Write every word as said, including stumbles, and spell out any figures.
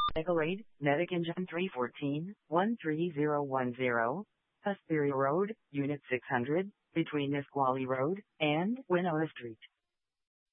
Ecolade, Netikinjan three fourteen, one three zero one zero, Hesperia Road, Unit six hundred, between Nisqually Road and Winona Street.